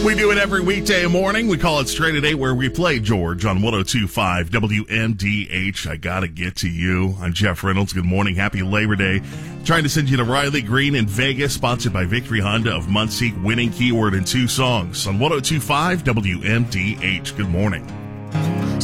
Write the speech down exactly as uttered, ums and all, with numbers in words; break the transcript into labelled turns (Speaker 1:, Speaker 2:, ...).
Speaker 1: We do it every weekday morning. We call it Straight at eight, where we play George on one oh two point five W M D H. I gotta get to you. I'm Jeff Reynolds. Good morning. Happy Labor Day. Trying to send you to Riley Green in Vegas, sponsored by Victory Honda of Muncie. Winning keyword in two songs on one oh two point five W M D H. Good morning.